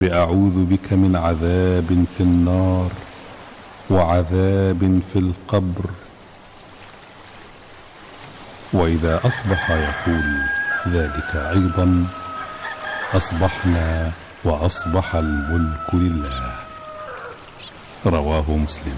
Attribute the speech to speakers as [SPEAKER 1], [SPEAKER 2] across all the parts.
[SPEAKER 1] أعوذ بك من عذاب في النار وعذاب في القبر. وإذا أصبح يقول ذلك أيضا: أصبحنا وأصبح الملك لله. رواه مسلم.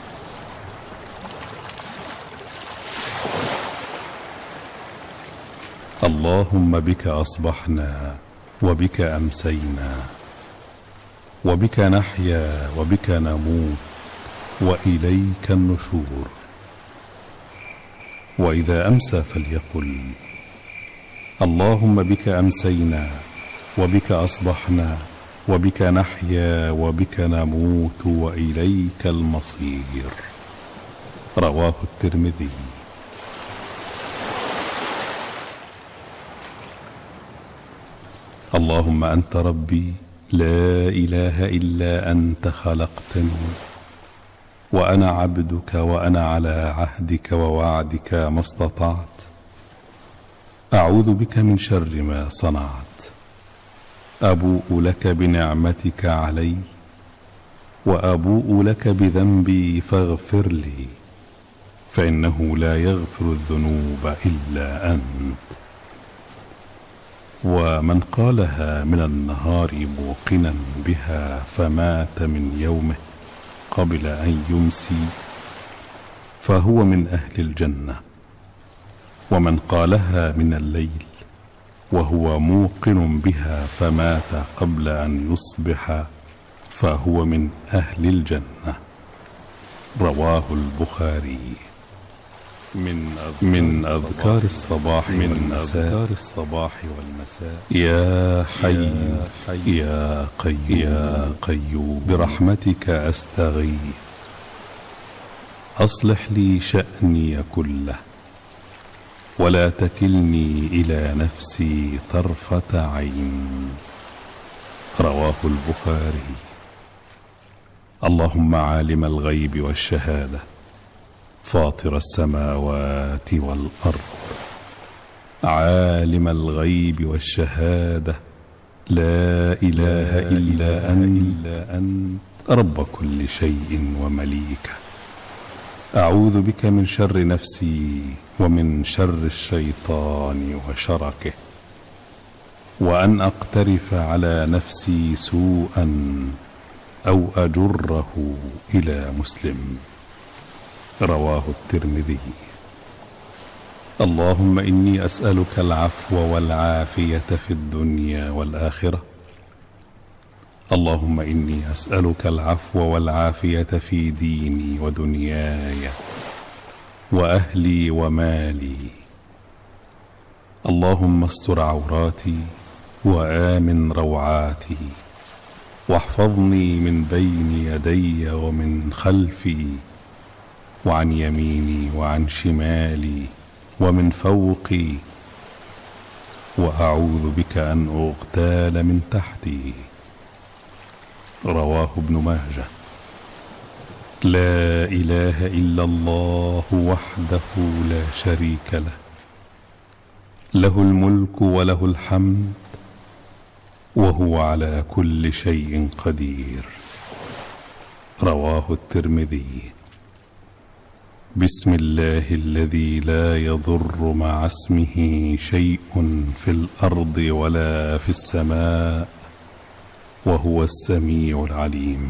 [SPEAKER 1] اللهم بك أصبحنا وبك أمسينا وبك نحيا وبك نموت وإليك النشور. وإذا أمسى فليقل: اللهم بك أمسينا وبك أصبحنا وبك نحيا وبك نموت وإليك المصير. رواه الترمذي. اللهم أنت ربي لا إله إلا أنت، خلقتني وأنا عبدك وأنا على عهدك ووعدك ما استطعت. أعوذ بك من شر ما صنعت. أبوء لك بنعمتك علي وأبوء لك بذنبي فاغفر لي، فإنه لا يغفر الذنوب إلا أنت. ومن قالها من النهار موقنا بها فمات من يومه قبل أن يمسي فهو من أهل الجنة. ومن قالها من الليل وهو موقن بها فمات قبل أن يصبح فهو من أهل الجنة. رواه البخاري. من أذكار الصباح والمساء يا حي يا قيوم برحمتك أستغيث، أصلح لي شأني كله ولا تكلني إلى نفسي طرفة عين. رواه البخاري. اللهم عالم الغيب والشهادة، فاطر السماوات والأرض، عالم الغيب والشهادة، لا إله إلا أنت، رب كل شيء ومليكه. أعوذ بك من شر نفسي ومن شر الشيطان وشركه، وأن أقترف على نفسي سوءا أو أجره إلى مسلم. رواه الترمذي. اللهم إني أسألك العفو والعافية في الدنيا والآخرة. اللهم إني أسألك العفو والعافية في ديني ودنياي وأهلي ومالي. اللهم استر عوراتي وآمن روعاتي، واحفظني من بين يدي ومن خلفي وعن يميني وعن شمالي ومن فوقي، وأعوذ بك أن أغتال من تحتي. رواه ابن ماجه. لا إله إلا الله وحده لا شريك له، له الملك وله الحمد وهو على كل شيء قدير. رواه الترمذي. بسم الله الذي لا يضر مع اسمه شيء في الأرض ولا في السماء وهو السميع العليم.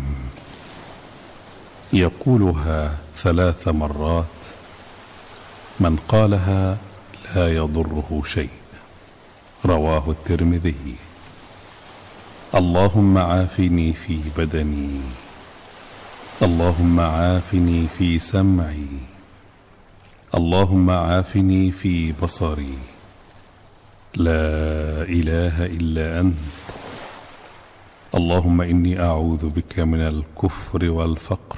[SPEAKER 1] يقولها 3 مرات، من قالها لا يضره شيء. رواه الترمذي. اللهم عافني في بدني، اللهم عافني في سمعي، اللهم عافني في بصري، لا إله إلا أنت. اللهم إني أعوذ بك من الكفر والفقر.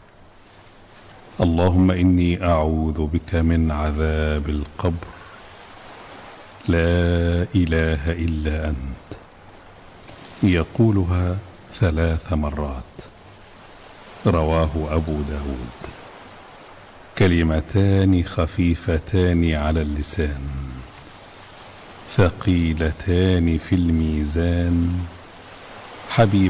[SPEAKER 1] اللهم إني أعوذ بك من عذاب القبر، لا إله إلا أنت. يقولها 3 مرات. رواه أبو داود. كلمتان خفيفتان على اللسان، ثقيلتان في الميزان، حبيب